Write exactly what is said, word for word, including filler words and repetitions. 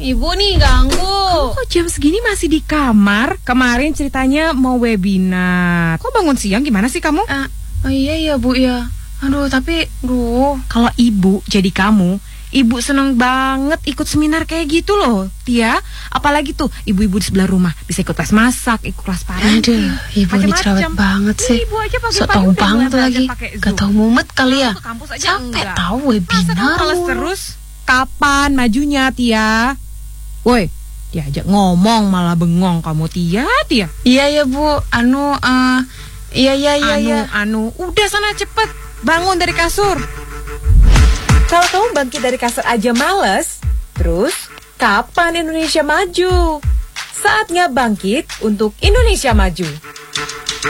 Ibu nih ganggu. Kamu kok jam segini masih di kamar? Kemarin ceritanya mau webinar. Kok bangun siang, gimana sih kamu? Uh, oh iya ya Bu ya. Aduh tapi, duh. Kalau ibu jadi kamu, ibu seneng banget ikut seminar kayak gitu loh, Tia. Apalagi tuh ibu-ibu di sebelah rumah bisa ikut kelas masak, ikut kelas parenting. Aduh, ibu ini cerewet banget sih. Ibu aja so tau banget lagi. Gak tau mumet kali ya. Sampai tahu webinar. Males terus. Kapan majunya, Tia? Woi, diajak ngomong malah bengong kamu, Tia, Tia. Iya ya Bu, anu, uh, iya iya iya. Anu, ya. anu, udah sana cepet bangun dari kasur. Kalau kamu bangkit dari kasur aja males, terus kapan Indonesia maju? Saatnya bangkit untuk Indonesia maju.